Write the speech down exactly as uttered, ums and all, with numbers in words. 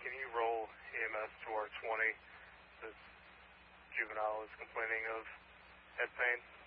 can you roll E M S to R twenty? This juvenile is complaining of head pain.